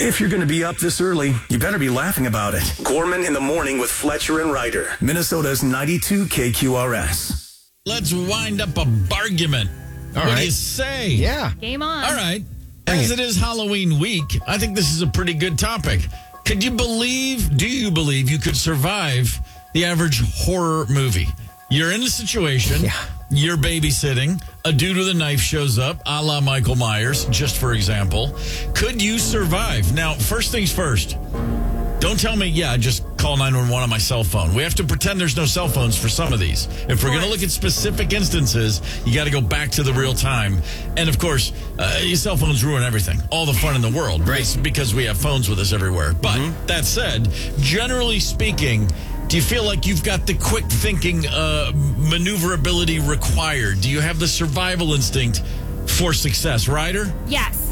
If you're going to be up this early, you better be laughing about it. Gorman in the Morning with Fletcher and Ryder. Minnesota's 92 KQRS. Let's wind up a bargument. What do you say? Yeah. Game on. All right. As it is Halloween week, I think this is a pretty good topic. Do you believe you could survive the average horror movie? You're in a situation, you're babysitting, a dude with a knife shows up, a la Michael Myers, just for example. Could you survive? Now, first things first, don't tell me, just call 911 on my cell phone. We have to pretend there's no cell phones for some of these. If we're going to look at specific instances, you got to go back to the real time. And, of course, your cell phones ruin everything, all the fun in the world, right? Because we have phones with us everywhere. But that said, generally speaking, do you feel like you've got the quick thinking maneuverability required? Do you have the survival instinct for success, Ryder? Yes.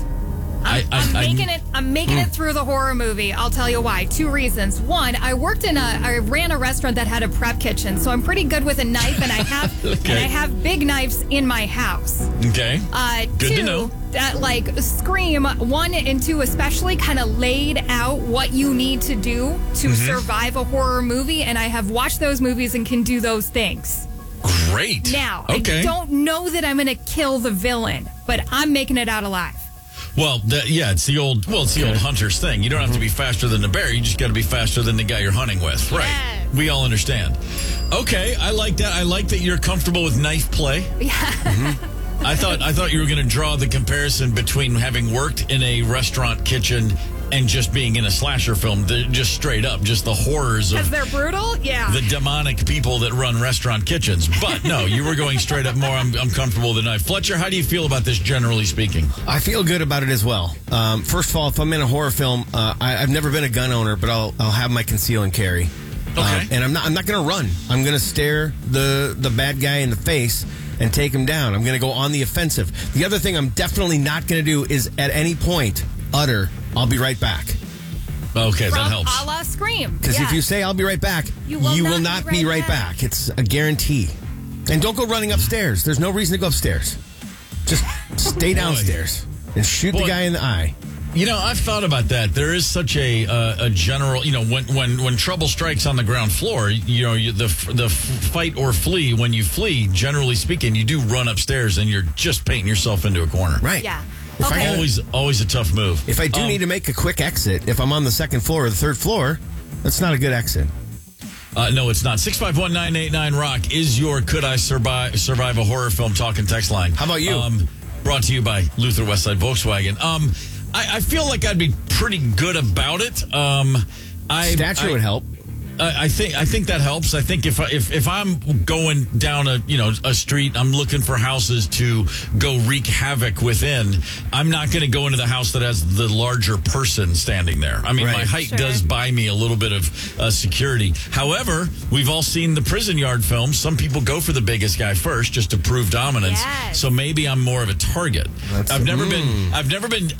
I'm making it through the horror movie. I'll tell you why. 2 reasons. One, I ran a restaurant that had a prep kitchen, so I'm pretty good with a knife, and I have big knives in my house. Okay. Good to know. Scream 1 and 2 especially kind of laid out what you need to do to survive a horror movie, and I have watched those movies and can do those things. Great. Now, I don't know that I'm going to kill the villain, but I'm making it out alive. Well, it's the old hunter's thing. You don't have to be faster than the bear. You just got to be faster than the guy you're hunting with. Right. Yes. We all understand. Okay, I like that. I like that you're comfortable with knife play. Yeah. I thought you were going to draw the comparison between having worked in a restaurant kitchen and just being in a slasher film, just straight up, just the horrors of... Because they're brutal? Yeah. The demonic people that run restaurant kitchens. But no, you were going straight up more, I'm comfortable with the knife. Fletcher, how do you feel about this, generally speaking? I feel good about it as well. First of all, if I'm in a horror film, I've never been a gun owner, but I'll have my conceal and carry. Okay. And I'm not going to run. I'm going to stare the bad guy in the face and take him down. I'm going to go on the offensive. The other thing I'm definitely not going to do is at any point utter, "I'll be right back." Okay, that helps. A la Scream. Because if you say "I'll be right back," you will not be right back. It's a guarantee. And don't go running upstairs. There's no reason to go upstairs. Just stay downstairs and shoot the guy in the eye. You know, I've thought about that. There is such a general, when trouble strikes on the ground floor, the fight or flee. When you flee, generally speaking, you do run upstairs and you're just painting yourself into a corner. Right. Yeah. Always a tough move. If I do need to make a quick exit, if I'm on the second floor or the third floor, that's not a good exit. No, it's not. 651-989-ROCK is your Could I Survive a Horror Film talk and text line. How about you? Brought to you by Luther Westside Volkswagen. I feel like I'd be pretty good about it. Stature would help. I think that helps. I think if I'm going down a street, I'm looking for houses to go wreak havoc within. I'm not going to go into the house that has the larger person standing there. I mean, my height does buy me a little bit of security. However, we've all seen the prison yard films. Some people go for the biggest guy first just to prove dominance. Yes. So maybe I'm more of a target. I've never been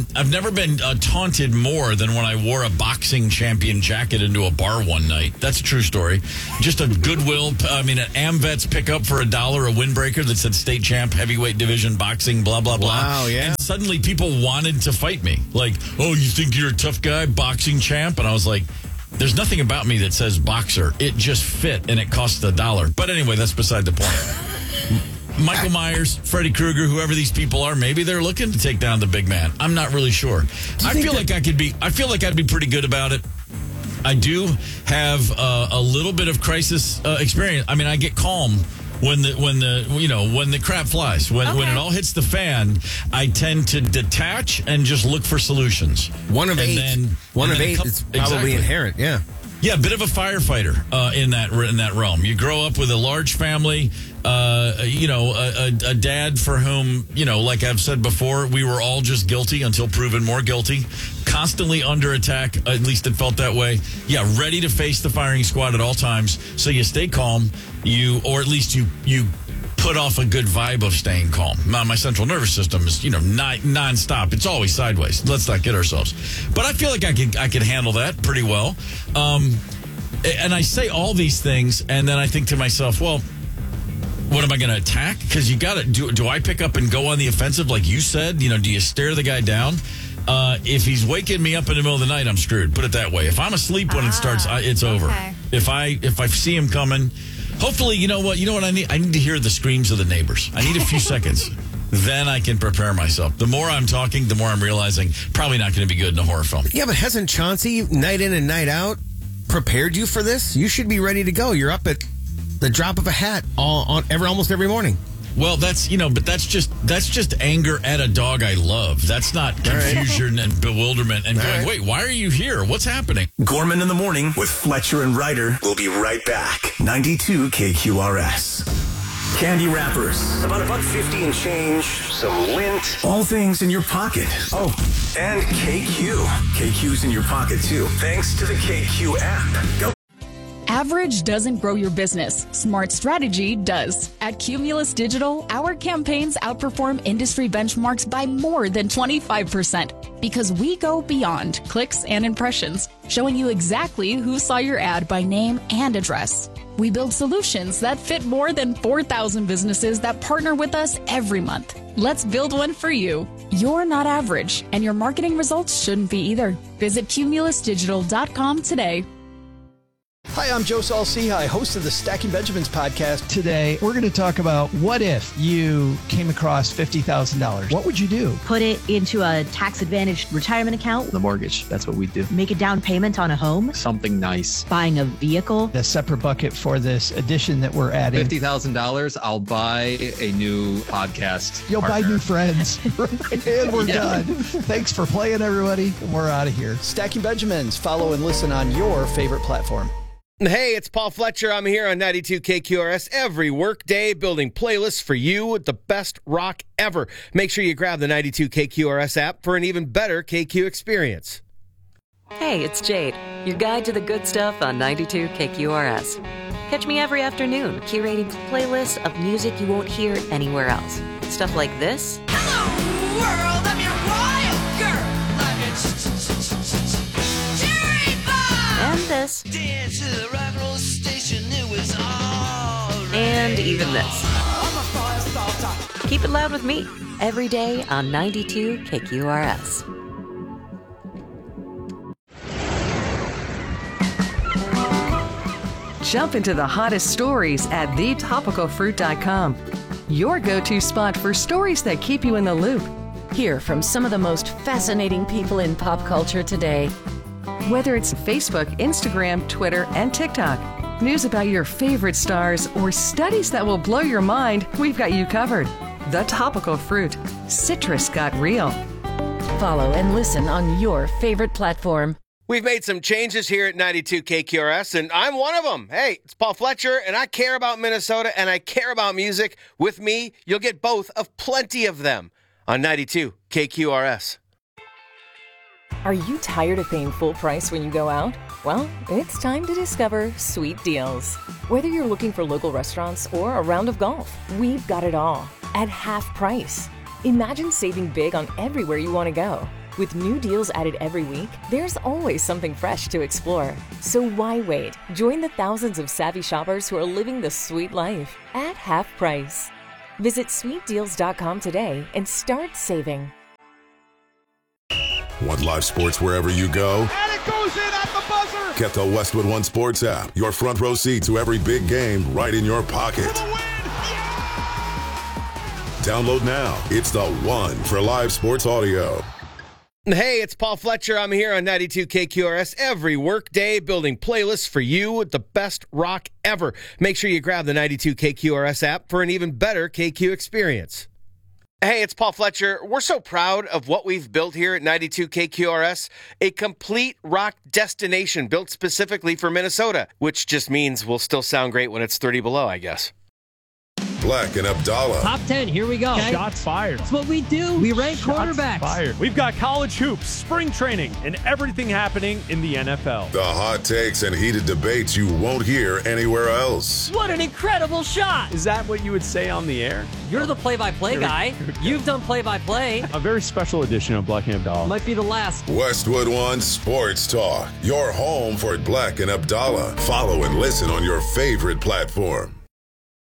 taunted more than when I wore a boxing champion jacket into a bar one night. That's a true story. Just a Goodwill, an AmVets pickup for $1, a windbreaker that said state champ, heavyweight division, boxing, blah, blah, blah. Wow, yeah. And suddenly people wanted to fight me. Like, oh, you think you're a tough guy, boxing champ? And I was like, there's nothing about me that says boxer. It just fit, and it cost $1. But anyway, that's beside the point. Michael Myers, Freddy Krueger, whoever these people are, maybe they're looking to take down the big man. I'm not really sure. I feel like I'd be pretty good about it. I do have a little bit of crisis experience. I mean, I get calm when the crap flies. When it all hits the fan, I tend to detach and just look for solutions. One of eight is probably inherent. Yeah. Yeah, a bit of a firefighter in that realm. You grow up with a large family, a dad for whom, like I've said before, we were all just guilty until proven more guilty. Constantly under attack, at least it felt that way. Yeah, ready to face the firing squad at all times. So you stay calm, or at least you put off a good vibe of staying calm. Now, my central nervous system is, nonstop. It's always sideways. Let's not get ourselves. But I feel like I could handle that pretty well. And I say all these things, and then I think to myself, well, what am I going to attack? Because you got to do I pick up and go on the offensive like you said? Do you stare the guy down? If he's waking me up in the middle of the night, I'm screwed. Put it that way. If I'm asleep when it starts, it's over. Okay. If I see him coming, hopefully, you know what I need? I need to hear the screams of the neighbors. I need a few seconds. Then I can prepare myself. The more I'm talking, the more I'm realizing probably not going to be good in a horror film. Yeah, but hasn't Chauncey, night in and night out, prepared you for this? You should be ready to go. You're up at the drop of a hat almost every morning. Well, that's just anger at a dog I love. That's not confusion and bewilderment and going, wait, why are you here? What's happening? Gorman in the Morning with Fletcher and Ryder. We'll be right back. 92 KQRS. Candy wrappers. About $1.50 and change. Some lint. All things in your pocket. Oh, and KQ. KQ's in your pocket, too. Thanks to the KQ app. Go. Average doesn't grow your business. Smart strategy does. At Cumulus Digital, our campaigns outperform industry benchmarks by more than 25% because we go beyond clicks and impressions, showing you exactly who saw your ad by name and address. We build solutions that fit more than 4,000 businesses that partner with us every month. Let's build one for you. You're not average, and your marketing results shouldn't be either. Visit cumulusdigital.com today. Hi, I'm Joe Saul-Sehy, host of the Stacking Benjamins podcast. Today, we're going to talk about what if you came across $50,000? What would you do? Put it into a tax-advantaged retirement account. The mortgage, that's what we do. Make a down payment on a home. Something nice. Buying a vehicle. A separate bucket for this addition that we're adding. $50,000, I'll buy a new podcast You'll partner. buy new friends. And we're done. Thanks for playing, everybody. We're out of here. Stacking Benjamins. Follow and listen on your favorite platform. Hey, it's Paul Fletcher. I'm here on 92 KQRS every workday building playlists for you with the best rock ever. Make sure you grab the 92 KQRS app for an even better KQ experience. Hey, it's Jade, your guide to the good stuff on 92 KQRS. Catch me every afternoon curating playlists of music you won't hear anywhere else. Stuff like this. Hello, world, I'm your wild girl. I'm your cherry pie. And this. Dance to the rock and roll station, it was all right. And even this. I'm a fire starter. Keep it loud with me every day on 92 KQRS. Jump into the hottest stories at thetopicalfruit.com. Your go-to spot for stories that keep you in the loop. Hear from some of the most fascinating people in pop culture today. Whether it's Facebook, Instagram, Twitter, and TikTok, news about your favorite stars, or studies that will blow your mind, we've got you covered. The Topical Fruit. Citrus got real. Follow and listen on your favorite platform. We've made some changes here at 92 KQRS, and I'm one of them. Hey, it's Paul Fletcher, and I care about Minnesota, and I care about music. With me, you'll get both of plenty of them on 92 KQRS. Are you tired of paying full price when you go out? Well, it's time to discover Sweet Deals. Whether you're looking for local restaurants or a round of golf, we've got it all at half price. Imagine saving big on everywhere you want to go. With new deals added every week, there's always something fresh to explore. So why wait? Join the thousands of savvy shoppers who are living the sweet life at half price. Visit sweetdeals.com today and start saving. Want live sports wherever you go? And it goes in at the buzzer! Get the Westwood One Sports app. Your front row seat to every big game right in your pocket. For the win! Yeah! Download now. It's the one for live sports audio. Hey, it's Paul Fletcher. I'm here on 92 KQRS every workday building playlists for you with the best rock ever. Make sure you grab the 92 KQRS app for an even better KQ experience. Hey, it's Paul Fletcher. We're so proud of what we've built here at 92 KQRS, a complete rock destination built specifically for Minnesota, which just means we'll still sound great when it's 30 below, I guess. Black and Abdallah. Top 10, here we go. Okay. Shots fired. That's what we do. We rank quarterbacks. Fired. We've got college hoops, spring training, and everything happening in the NFL. The hot takes and heated debates you won't hear anywhere else. What an incredible shot. Is that what you would say on the air? You're the play-by-play guy. You've done play-by-play. A very special edition of Black and Abdallah. Might be the last. Westwood One Sports Talk. Your home for Black and Abdallah. Follow and listen on your favorite platform.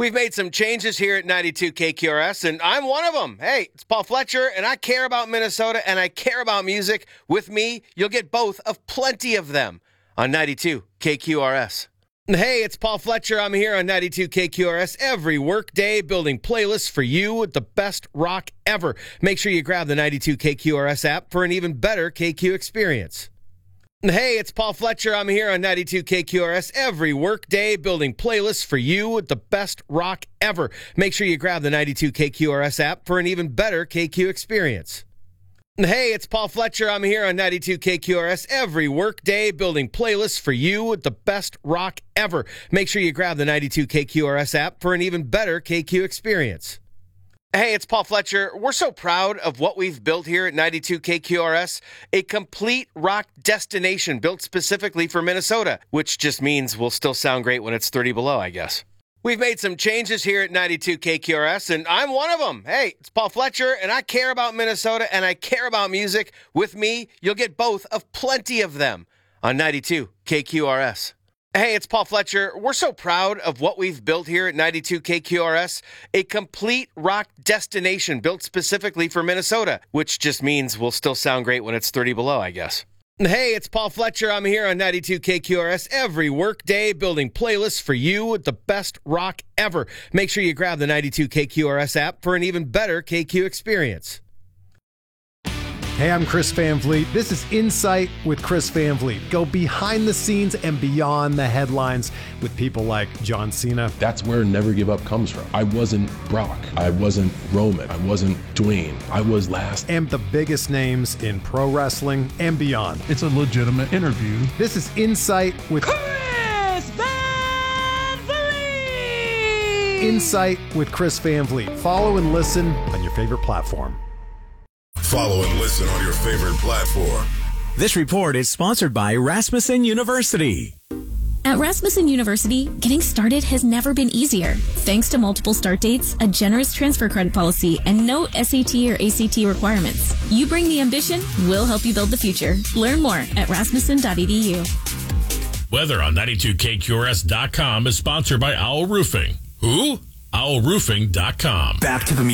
We've made some changes here at 92 KQRS, and I'm one of them. Hey, it's Paul Fletcher, and I care about Minnesota, and I care about music. With me, you'll get both of plenty of them on 92 KQRS. Hey, it's Paul Fletcher. I'm here on 92 KQRS every workday building playlists for you with the best rock ever. Make sure you grab the 92 KQRS app for an even better KQ experience. Hey, it's Paul Fletcher. I'm here on 92 KQRS every workday building playlists for you with the best rock ever. Make sure you grab the 92 KQRS app for an even better KQ experience. Hey, it's Paul Fletcher. I'm here on 92 KQRS every workday building playlists for you with the best rock ever. Make sure you grab the 92 KQRS app for an even better KQ experience. Hey, it's Paul Fletcher. We're so proud of what we've built here at 92 KQRS, a complete rock destination built specifically for Minnesota, which just means we'll still sound great when it's 30 below, I guess. We've made some changes here at 92 KQRS, and I'm one of them. Hey, it's Paul Fletcher, and I care about Minnesota, and I care about music. With me, you'll get both of plenty of them on 92 KQRS. Hey, it's Paul Fletcher. We're so proud of what we've built here at 92 KQRS, a complete rock destination built specifically for Minnesota, which just means we'll still sound great when it's 30 below, I guess. Hey, it's Paul Fletcher. I'm here on 92 KQRS every workday building playlists for you with the best rock ever. Make sure you grab the 92 KQRS app for an even better KQ experience. Hey, I'm Chris Van Vliet. This is Insight with Chris Van Vliet. Go behind the scenes and beyond the headlines with people like John Cena. That's where Never Give Up comes from. I wasn't Brock. I wasn't Roman. I wasn't Dwayne. I was last. And the biggest names in pro wrestling and beyond. It's a legitimate interview. This is Insight with Chris Van Vliet! Insight with Chris Van Vliet. Follow and listen on your favorite platform. Follow and listen on your favorite platform. This report is sponsored by Rasmussen University. At Rasmussen University, getting started has never been easier. Thanks to multiple start dates, a generous transfer credit policy, and no SAT or ACT requirements. You bring the ambition, we'll help you build the future. Learn more at rasmussen.edu. Weather on 92KQRS.com is sponsored by Owl Roofing. Who? OwlRoofing.com. Back to the